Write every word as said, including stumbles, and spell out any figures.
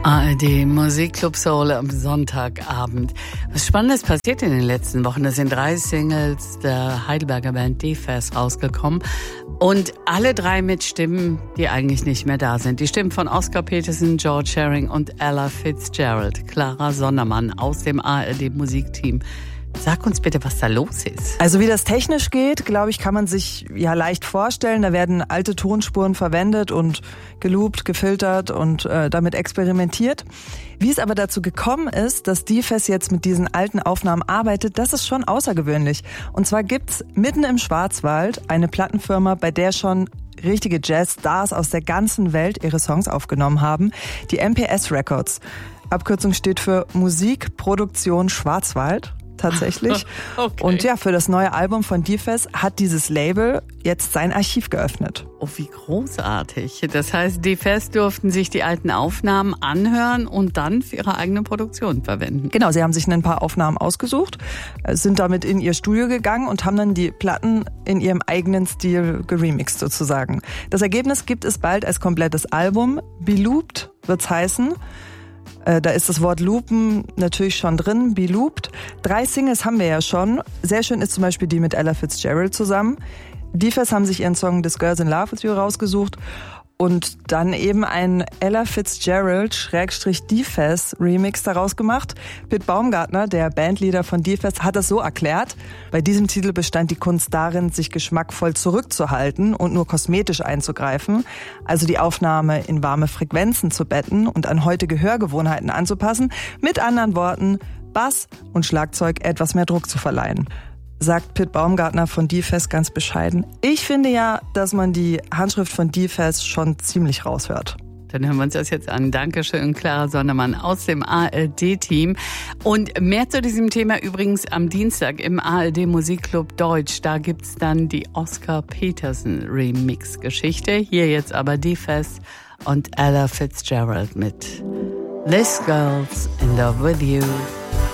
A R D Musikclub Soul am Sonntagabend. Was Spannendes passiert in den letzten Wochen. Es sind drei Singles der Heidelberger Band D-Fest rausgekommen. Und alle drei mit Stimmen, die eigentlich nicht mehr da sind. Die Stimmen von Oscar Peterson, George Shearing und Ella Fitzgerald. Clara Sondermann aus dem A R D Musikteam. Sag uns bitte, was da los ist. Also wie das technisch geht, glaube ich, kann man sich ja leicht vorstellen. Da werden alte Tonspuren verwendet und geloopt, gefiltert und äh, damit experimentiert. Wie es aber dazu gekommen ist, dass D-Fest jetzt mit diesen alten Aufnahmen arbeitet, das ist schon außergewöhnlich. Und zwar gibt's mitten im Schwarzwald eine Plattenfirma, bei der schon richtige Jazz-Stars aus der ganzen Welt ihre Songs aufgenommen haben. Die M P S Records. Abkürzung steht für Musikproduktion Schwarzwald. Tatsächlich. Okay. Und ja, für das neue Album von D-Fest hat dieses Label jetzt sein Archiv geöffnet. Oh, wie großartig. Das heißt, D-Fest durften sich die alten Aufnahmen anhören und dann für ihre eigene Produktion verwenden. Genau, sie haben sich ein paar Aufnahmen ausgesucht, sind damit in ihr Studio gegangen und haben dann die Platten in ihrem eigenen Stil geremixed sozusagen. Das Ergebnis gibt es bald als komplettes Album. Belooped wird's heißen. Da ist das Wort Loopen natürlich schon drin, Belooped. Drei Singles haben wir ja schon. Sehr schön ist zum Beispiel die mit Ella Fitzgerald zusammen. D-Fest haben sich ihren Song This Girl's in Love With You rausgesucht. Und dann eben ein Ella Fitzgerald-D-Fest Remix daraus gemacht. Pitt Baumgartner, der Bandleader von D-Fest, hat das so erklärt. Bei diesem Titel bestand die Kunst darin, sich geschmackvoll zurückzuhalten und nur kosmetisch einzugreifen. Also die Aufnahme in warme Frequenzen zu betten und an heutige Hörgewohnheiten anzupassen. Mit anderen Worten, Bass und Schlagzeug etwas mehr Druck zu verleihen. Sagt Pitt Baumgartner von D-Fest ganz bescheiden. Ich finde ja, dass man die Handschrift von D-Fest schon ziemlich raushört. Dann hören wir uns das jetzt an. Dankeschön, Clara Sondermann aus dem A R D-Team. Und mehr zu diesem Thema übrigens am Dienstag im A R D Musikclub Deutsch. Da gibt's dann die Oscar Peterson Remix-Geschichte. Hier jetzt aber D-Fest und Ella Fitzgerald mit This Girl's in Love With You.